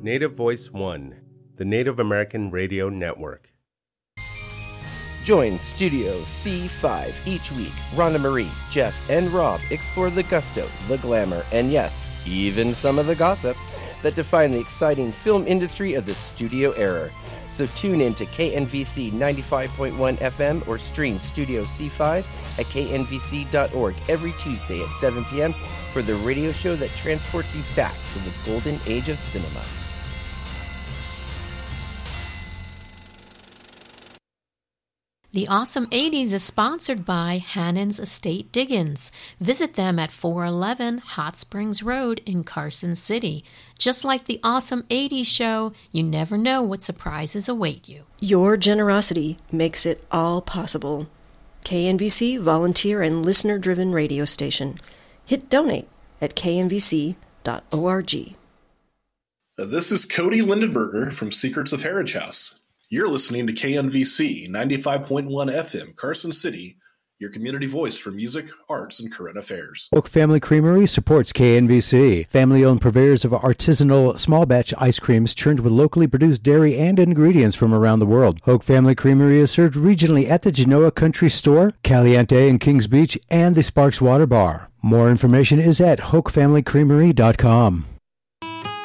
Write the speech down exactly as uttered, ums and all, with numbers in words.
Native Voice One, the Native American Radio Network. Join Studio C five each week. Rhonda Marie, Jeff, and Rob explore the gusto, the glamour, and yes, even some of the gossip that define the exciting film industry of the studio era. So tune in to K N V C ninety-five point one F M or stream Studio C five at K N V C dot org every Tuesday at seven p.m. for the radio show that transports you back to the golden age of cinema. The Awesome eighties is sponsored by Hannon's Estate Diggins. Visit them at four eleven Hot Springs Road in Carson City. Just like the Awesome eighties show, you never know what surprises await you. Your generosity makes it all possible. K N V C volunteer and listener-driven radio station. Hit donate at K N V C dot org. This is Cody Lindenberger from Secrets of Heritage House. You're listening to K N V C ninety-five point one F M, Carson City, your community voice for music, arts, and current affairs. Oak Family Creamery supports K N V C. Family-owned purveyors of artisanal small-batch ice creams churned with locally produced dairy and ingredients from around the world. Oak Family Creamery is served regionally at the Genoa Country Store, Caliente in Kings Beach, and the Sparks Water Bar. More information is at hoke family creamery dot com.